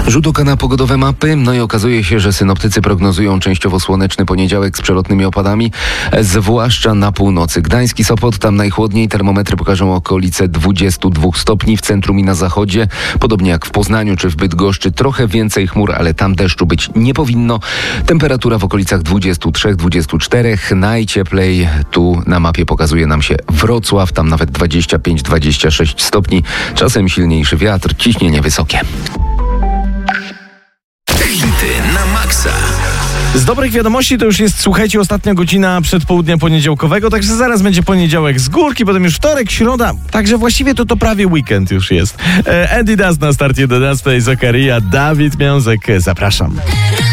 Rzut oka na pogodowe mapy, no i okazuje się, że synoptycy prognozują częściowo słoneczny poniedziałek z przelotnymi opadami, zwłaszcza na północy. Gdańsk i Sopot, tam najchłodniej, termometry pokażą okolice 22 stopni w centrum i na zachodzie. Podobnie jak w Poznaniu czy w Bydgoszczy, trochę więcej chmur, ale tam deszczu być nie powinno. Temperatura w okolicach 23-24, najcieplej tu na mapie pokazuje nam się Wrocław, tam nawet 25-26 stopni, czasem silniejszy wiatr, ciśnienie wysokie. Hity na maksa. Z dobrych wiadomości to już jest, słuchajcie, ostatnia godzina przedpołudnia poniedziałkowego, także zaraz będzie poniedziałek z górki, potem już wtorek, środa, także właściwie to prawie weekend już jest. Andy Dust na starcie 11, Zakaria, Dawid Miązek, zapraszam.